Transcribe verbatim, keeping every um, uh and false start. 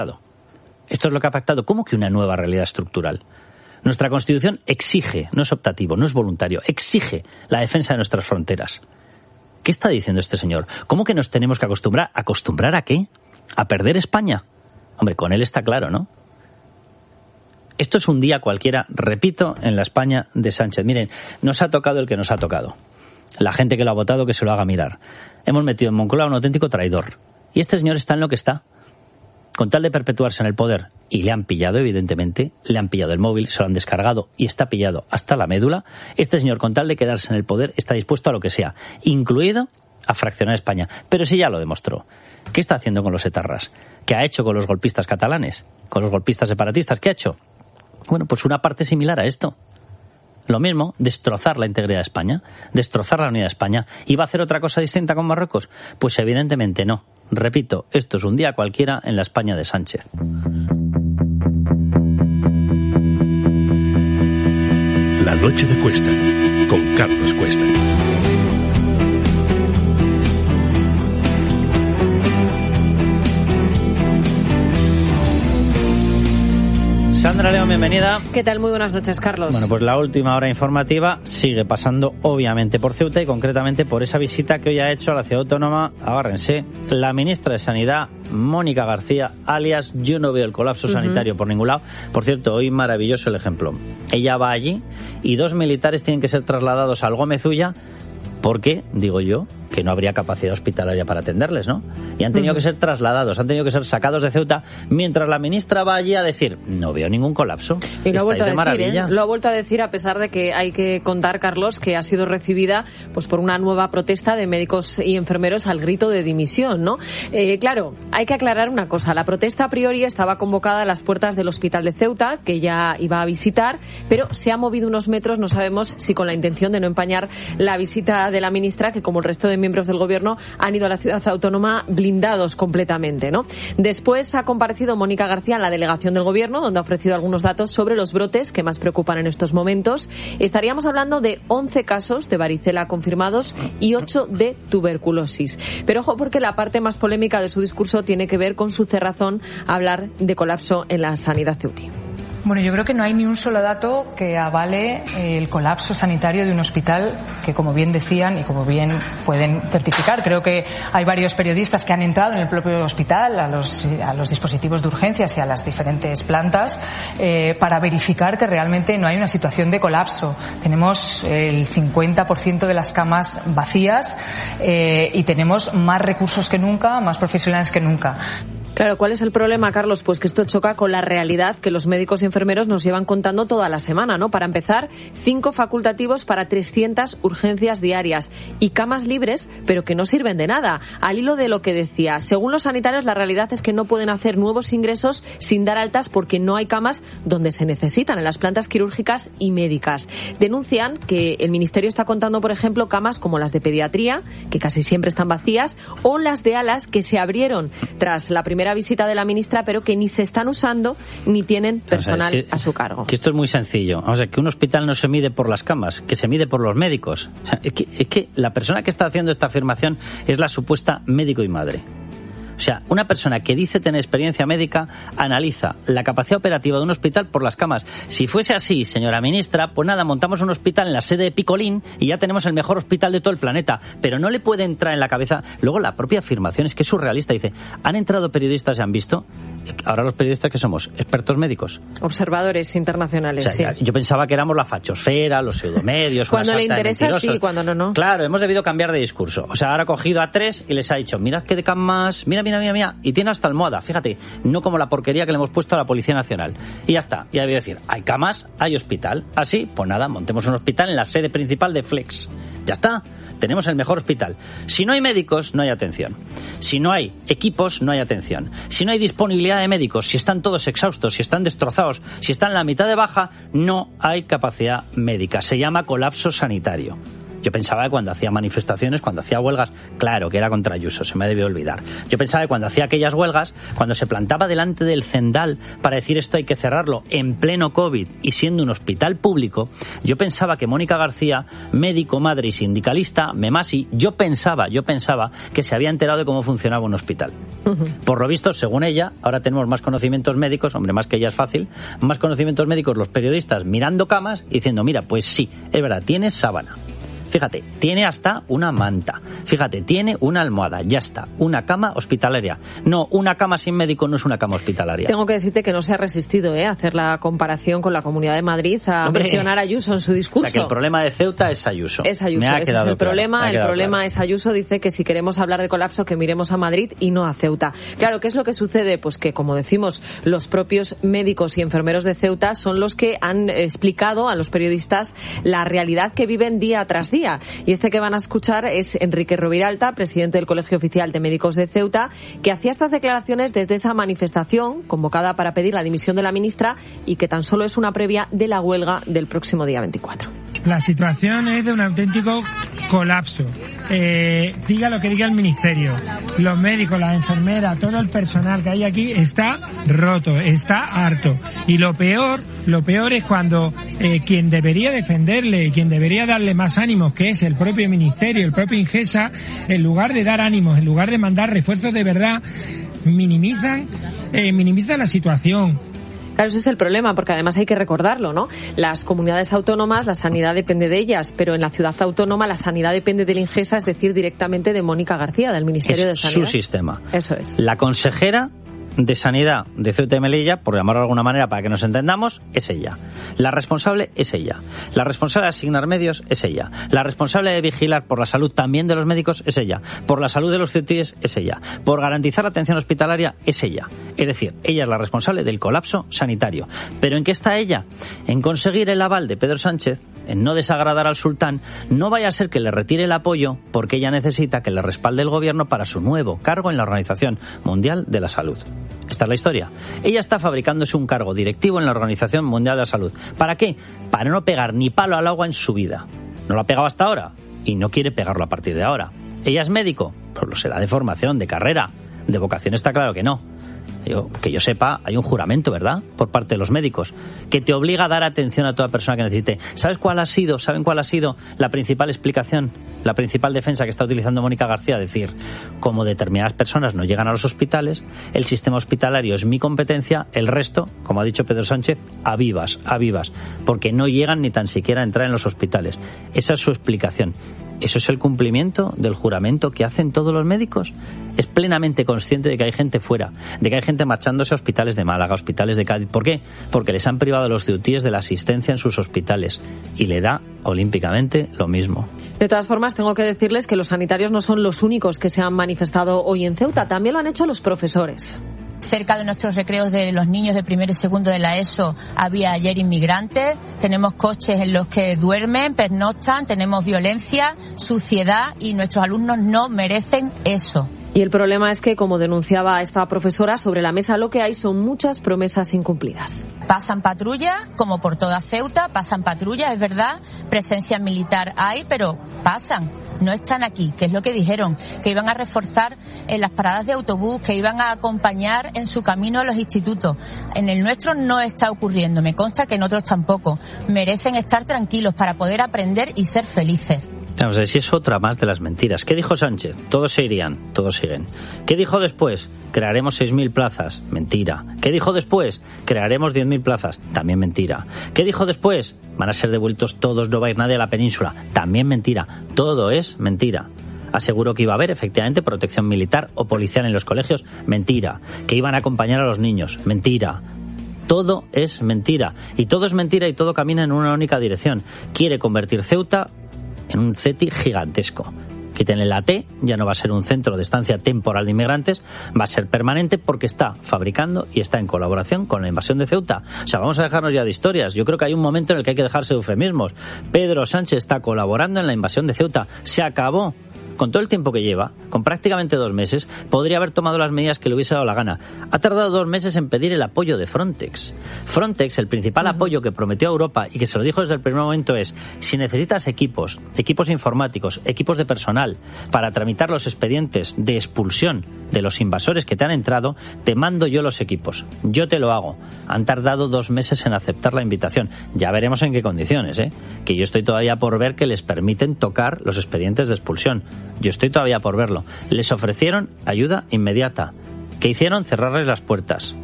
Esto es lo que ha pactado. ¿Cómo que una nueva realidad estructural? Nuestra Constitución exige, no es optativo, no es voluntario, exige la defensa de nuestras fronteras. ¿Qué está diciendo este señor? ¿Cómo que nos tenemos que acostumbrar? ¿Acostumbrar a qué? ¿A perder España? Hombre, con él está claro, ¿no? Esto es un día cualquiera, repito, en la España de Sánchez. Miren, nos ha tocado el que nos ha tocado. La gente que lo ha votado, que se lo haga mirar. Hemos metido en Moncloa un auténtico traidor. Y este señor está en lo que está. Con tal de perpetuarse en el poder, y le han pillado, evidentemente, le han pillado el móvil, se lo han descargado y está pillado hasta la médula, este señor, con tal de quedarse en el poder, está dispuesto a lo que sea, incluido a fraccionar España. Pero sí ya lo demostró. ¿Qué está haciendo con los etarras? ¿Qué ha hecho con los golpistas catalanes? ¿Con los golpistas separatistas? ¿Qué ha hecho? Bueno, pues una parte similar a esto. Lo mismo, destrozar la integridad de España, destrozar la unidad de España. ¿Y va a hacer otra cosa distinta con Marruecos? Pues evidentemente no. Repito, esto es un día cualquiera en la España de Sánchez. La noche de Cuesta, con Carlos Cuesta. Sandra León, bienvenida. ¿Qué tal? Muy buenas noches, Carlos. Bueno, pues la última hora informativa sigue pasando, obviamente, por Ceuta y concretamente por esa visita que hoy ha hecho a la ciudad autónoma, agárrense, la ministra de Sanidad, Mónica García, alias yo no veo el colapso uh-huh. sanitario por ningún lado. Por cierto, hoy maravilloso el ejemplo. Ella va allí y dos militares tienen que ser trasladados al Gómez Ulla porque, digo yo, que no habría capacidad hospitalaria para atenderles, ¿no? Y han tenido uh-huh. que ser trasladados, han tenido que ser sacados de Ceuta, mientras la ministra va allí a decir, no veo ningún colapso. Y lo ha vuelto a de decir, maravilla. ¿eh? Lo ha vuelto a decir, a pesar de que hay que contar, Carlos, que ha sido recibida pues por una nueva protesta de médicos y enfermeros al grito de dimisión, ¿no? Eh, claro, hay que aclarar una cosa. La protesta a priori estaba convocada a las puertas del hospital de Ceuta, que ya iba a visitar, pero se ha movido unos metros, no sabemos si con la intención de no empañar la visita de la ministra, que como el resto de miembros del gobierno han ido a la ciudad autónoma blindados completamente, ¿no? Después ha comparecido Mónica García en la delegación del gobierno, donde ha ofrecido algunos datos sobre los brotes que más preocupan en estos momentos. Estaríamos hablando de once casos de varicela confirmados y ocho de tuberculosis. Pero ojo, porque la parte más polémica de su discurso tiene que ver con su cerrazón a hablar de colapso en la sanidad ceutí. Bueno, yo creo que no hay ni un solo dato que avale el colapso sanitario de un hospital que, como bien decían y como bien pueden certificar, creo que hay varios periodistas que han entrado en el propio hospital, a los, a los dispositivos de urgencias y a las diferentes plantas, eh, para verificar que realmente no hay una situación de colapso. Tenemos el cincuenta por ciento de las camas vacías eh, y tenemos más recursos que nunca, más profesionales que nunca. Claro, ¿cuál es el problema, Carlos? Pues que esto choca con la realidad que los médicos y enfermeros nos llevan contando toda la semana, ¿no? Para empezar, cinco facultativos para trescientas urgencias diarias y camas libres, pero que no sirven de nada. Al hilo de lo que decía, según los sanitarios, la realidad es que no pueden hacer nuevos ingresos sin dar altas porque no hay camas donde se necesitan, en las plantas quirúrgicas y médicas. Denuncian que el Ministerio está contando, por ejemplo, camas como las de pediatría, que casi siempre están vacías, o las de alas que se abrieron tras la primera visita de la ministra, pero que ni se están usando ni tienen personal o sea, es que, a su cargo. Que esto es muy sencillo. O sea, que un hospital no se mide por las camas, que se mide por los médicos. O sea, es que, es que la persona que está haciendo esta afirmación es la supuesta médico y madre. O sea, una persona que dice tener experiencia médica analiza la capacidad operativa de un hospital por las camas. Si fuese así, señora ministra, pues nada, montamos un hospital en la sede de Picolín y ya tenemos el mejor hospital de todo el planeta. Pero no le puede entrar en la cabeza. Luego la propia afirmación es que es surrealista. Dice, han entrado periodistas y han visto. Ahora los periodistas, ¿qué somos? ¿Expertos médicos? Observadores internacionales, o sea, sí. Yo pensaba que éramos la fachosfera, los pseudomedios. Cuando le interesa, sí, cuando no, no. Claro, hemos debido cambiar de discurso. O sea, ahora ha cogido a tres y les ha dicho, mirad que de camas, mira, mira, mira, mira, y tiene hasta almohada, fíjate, no como la porquería que le hemos puesto a la Policía Nacional. Y ya está, ya debido decir, hay camas, hay hospital. Así, pues nada, montemos un hospital en la sede principal de Flex. Ya está. Tenemos el mejor hospital. Si no hay médicos, no hay atención. Si no hay equipos, no hay atención. Si no hay disponibilidad de médicos, si están todos exhaustos, si están destrozados, si están en la mitad de baja, no hay capacidad médica. Se llama colapso sanitario. Yo pensaba que cuando hacía manifestaciones, cuando hacía huelgas, claro que era contra Ayuso, se me debió olvidar. Yo pensaba que cuando hacía aquellas huelgas, cuando se plantaba delante del Zendal para decir esto hay que cerrarlo en pleno COVID y siendo un hospital público, yo pensaba que Mónica García, médico, madre y sindicalista, memasi, yo pensaba, yo pensaba que se había enterado de cómo funcionaba un hospital. Uh-huh. Por lo visto, según ella, ahora tenemos más conocimientos médicos, hombre, más que ella es fácil, más conocimientos médicos los periodistas mirando camas y diciendo, mira, pues sí, es verdad, tienes sábana. Fíjate, tiene hasta una manta. Fíjate, tiene una almohada. Ya está. Una cama hospitalaria. No, una cama sin médico no es una cama hospitalaria. Tengo que decirte que no se ha resistido ¿eh? a hacer la comparación con la Comunidad de Madrid, a Hombre, mencionar a Ayuso en su discurso. O sea, que el problema de Ceuta es Ayuso. Es Ayuso. Me ha Ese quedado es el claro. problema. El problema claro. es Ayuso. Dice que si queremos hablar de colapso, que miremos a Madrid y no a Ceuta. Claro, ¿qué es lo que sucede? Pues que, como decimos, los propios médicos y enfermeros de Ceuta son los que han explicado a los periodistas la realidad que viven día tras día. Y este que van a escuchar es Enrique Roviralta, presidente del Colegio Oficial de Médicos de Ceuta, que hacía estas declaraciones desde esa manifestación convocada para pedir la dimisión de la ministra y que tan solo es una previa de la huelga del próximo día veinticuatro. La situación es de un auténtico colapso. Eh, diga lo que diga el Ministerio, los médicos, las enfermeras, todo el personal que hay aquí está roto, está harto. Y lo peor, lo peor es cuando eh, quien debería defenderle, quien debería darle más ánimos, que es el propio Ministerio, el propio Ingesa, en lugar de dar ánimos, en lugar de mandar refuerzos de verdad, minimizan, eh, minimizan la situación. Claro, ese es el problema, porque además hay que recordarlo, ¿no? Las comunidades autónomas, la sanidad depende de ellas, pero en la ciudad autónoma la sanidad depende del Ingesa, es decir, directamente de Mónica García, del Ministerio es de Sanidad. Su sistema. Eso es. La consejera de Sanidad de Ceuta y Melilla, por llamarlo de alguna manera para que nos entendamos, es ella. La responsable es ella. La responsable de asignar medios es ella. La responsable de vigilar por la salud también de los médicos es ella. Por la salud de los ceutíes es ella. Por garantizar la atención hospitalaria es ella. Es decir, ella es la responsable del colapso sanitario. ¿Pero en qué está ella? En conseguir el aval de Pedro Sánchez, en no desagradar al sultán, no vaya a ser que le retire el apoyo porque ella necesita que le respalde el gobierno para su nuevo cargo en la Organización Mundial de la Salud. Esta es la historia. Ella está fabricándose un cargo directivo en la Organización Mundial de la Salud. ¿Para qué? Para no pegar ni palo al agua en su vida. No lo ha pegado hasta ahora y no quiere pegarlo a partir de ahora. ¿Ella es médico? Pues lo será de formación, de carrera. De vocación está claro que no. Yo, que yo sepa, hay un juramento, ¿verdad?, por parte de los médicos, que te obliga a dar atención a toda persona que necesite. ¿Sabes cuál ha sido, saben cuál ha sido la principal explicación, la principal defensa que está utilizando Mónica García? Decir, como determinadas personas no llegan a los hospitales, el sistema hospitalario es mi competencia, el resto, como ha dicho Pedro Sánchez, a vivas, a vivas, porque no llegan ni tan siquiera a entrar en los hospitales. Esa es su explicación. ¿Eso es el cumplimiento del juramento que hacen todos los médicos? Es plenamente consciente de que hay gente fuera, de que hay gente marchándose a hospitales de Málaga, hospitales de Cádiz. ¿Por qué? Porque les han privado a los ceutíes de la asistencia en sus hospitales y le da olímpicamente lo mismo. De todas formas, tengo que decirles que los sanitarios no son los únicos que se han manifestado hoy en Ceuta, también lo han hecho los profesores. Cerca de nuestros recreos de los niños de primero y segundo de la ESO había ayer inmigrantes, tenemos coches en los que duermen, pernoctan, tenemos violencia, suciedad y nuestros alumnos no merecen eso. Y el problema es que, como denunciaba esta profesora, sobre la mesa lo que hay son muchas promesas incumplidas. Pasan patrullas, como por toda Ceuta, pasan patrullas, es verdad, presencia militar hay, pero pasan. No están aquí, que es lo que dijeron, que iban a reforzar en las paradas de autobús, que iban a acompañar en su camino a los institutos. En el nuestro no está ocurriendo, me consta que en otros tampoco. Merecen estar tranquilos para poder aprender y ser felices. Vamos a ver si es otra más de las mentiras. ¿Qué dijo Sánchez? Todos se irían, todos siguen. ¿Qué dijo después? Crearemos seis mil plazas. Mentira. ¿Qué dijo después? Crearemos diez mil plazas. También mentira. ¿Qué dijo después? Van a ser devueltos todos, no va a ir nadie a la península. También mentira. Todo es mentira. Aseguró que iba a haber efectivamente protección militar o policial en los colegios. Mentira. Que iban a acompañar a los niños. Mentira. Todo es mentira. Y todo es mentira y todo camina en una única dirección. Quiere convertir Ceuta en un CETI gigantesco. Quítenle la T, ya no va a ser un centro de estancia temporal de inmigrantes, va a ser permanente porque está fabricando y está en colaboración con la invasión de Ceuta. O sea, vamos a dejarnos ya de historias. Yo creo que hay un momento en el que hay que dejarse de eufemismos. Pedro Sánchez está colaborando en la invasión de Ceuta. Se acabó con todo el tiempo que lleva, con prácticamente dos meses, podría haber tomado las medidas que le hubiese dado la gana. Ha tardado dos meses en pedir el apoyo de Frontex. Frontex, el principal uh-huh. apoyo que prometió a Europa y que se lo dijo desde el primer momento es: si necesitas equipos, equipos informáticos, equipos de personal para tramitar los expedientes de expulsión de los invasores que te han entrado, te mando yo los equipos. Yo te lo hago. Han tardado dos meses en aceptar la invitación. Ya veremos en qué condiciones, ¿eh? Que yo estoy todavía por ver que les permiten tocar los expedientes de expulsión. Yo estoy todavía por verlo. Les ofrecieron ayuda inmediata. ¿Qué hicieron? Cerrarles las puertas.